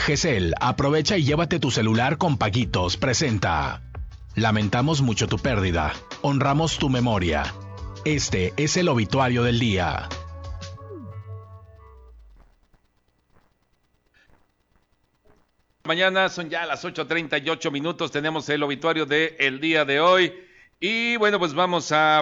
GESEL, aprovecha y llévate tu celular con paguitos. Presenta. Lamentamos mucho tu pérdida. Honramos tu memoria. Este es el obituario del día. Mañana son ya las 8:38 minutos. Tenemos el obituario del día de hoy. Y bueno, pues vamos a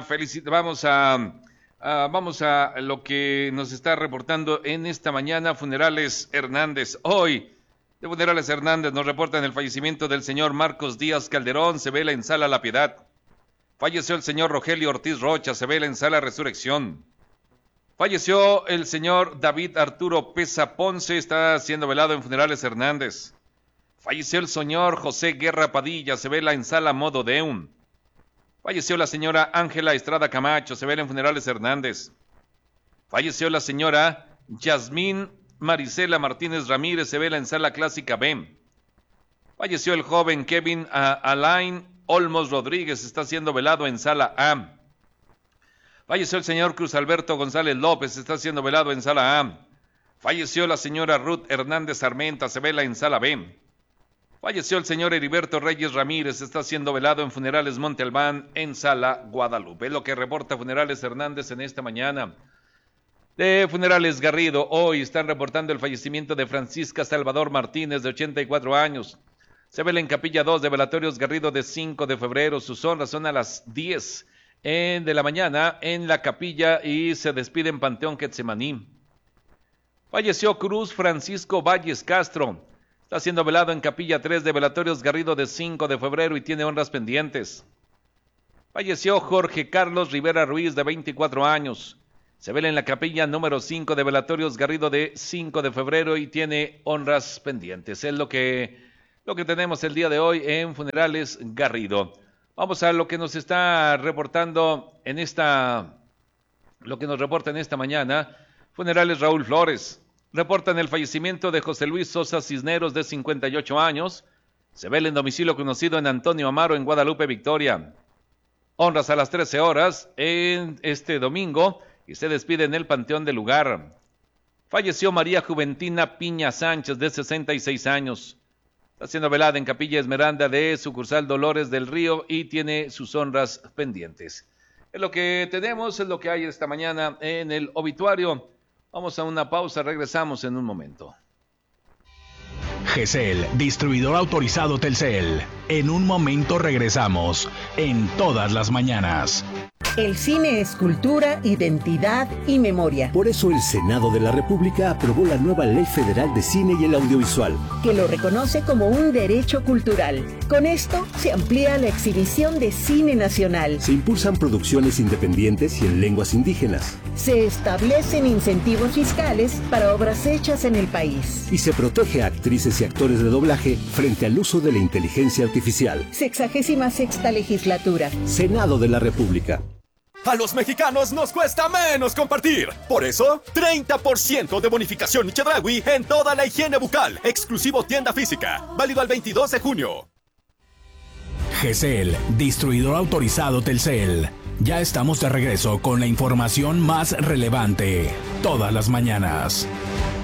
lo que nos está reportando en esta mañana. Funerales Hernández. Hoy, de Funerales Hernández, nos reportan el fallecimiento del señor Marcos Díaz Calderón. Se vela en Sala La Piedad. Falleció el señor Rogelio Ortiz Rocha. Se vela en Sala Resurrección. Falleció el señor David Arturo Pesa Ponce. Está siendo velado en Funerales Hernández. Falleció el señor José Guerra Padilla. Se vela en Sala Modo Deum. Falleció la señora Ángela Estrada Camacho, se vela en Funerales Hernández. Falleció la señora Yasmín Marisela Martínez Ramírez, se vela en Sala Clásica B. Falleció el joven Kevin Alain Olmos Rodríguez, está siendo velado en Sala A. Falleció el señor Cruz Alberto González López, está siendo velado en Sala A. Falleció la señora Ruth Hernández Armenta, se vela en Sala B. Falleció el señor Heriberto Reyes Ramírez, está siendo velado en Funerales Monte Albán, en Sala Guadalupe. Es lo que reporta Funerales Hernández en esta mañana. De Funerales Garrido, hoy están reportando el fallecimiento de Francisca Salvador Martínez, de 84 años. Se vela en Capilla 2 de Velatorios Garrido de 5 de febrero. Sus honras son a las 10 de la mañana en la capilla y se despide en Panteón Quetzemaní. Falleció Cruz Francisco Valles Castro. Está siendo velado en Capilla 3 de Velatorios Garrido de 5 de febrero y tiene honras pendientes. Falleció Jorge Carlos Rivera Ruiz, de 24 años. Se vela en la Capilla número 5 de Velatorios Garrido de 5 de febrero y tiene honras pendientes. Es lo que tenemos el día de hoy en Funerales Garrido. Vamos a lo que nos está reportando lo que nos reporta en esta mañana. Funerales Raúl Flores. Reportan el fallecimiento de José Luis Sosa Cisneros, de 58 años. Se vela en domicilio conocido en Antonio Amaro, en Guadalupe, Victoria. Honras a las 13 horas en este domingo y se despide en el Panteón del lugar. Falleció María Juventina Piña Sánchez, de 66 años. Está siendo velada en Capilla Esmeralda de sucursal Dolores del Río y tiene sus honras pendientes. Es lo que tenemos, es lo que hay esta mañana en el obituario. Vamos a una pausa, regresamos en un momento. GESEL, distribuidor autorizado Telcel. En un momento regresamos, en todas las mañanas. El cine es cultura, identidad y memoria. Por eso el Senado de la República aprobó la nueva Ley Federal de Cine y el Audiovisual, que lo reconoce como un derecho cultural. Con esto se amplía la exhibición de cine nacional. Se impulsan producciones independientes y en lenguas indígenas. Se establecen incentivos fiscales para obras hechas en el país. Y se protege a actrices y actores de doblaje frente al uso de la inteligencia artificial. 66ª legislatura. Senado de la República. A los mexicanos nos cuesta menos compartir. Por eso, 30% de bonificación Chedraui en toda la higiene bucal. Exclusivo tienda física. Válido al 22 de junio. GESEL, distribuidor autorizado Telcel. Ya estamos de regreso con la información más relevante. Todas las mañanas.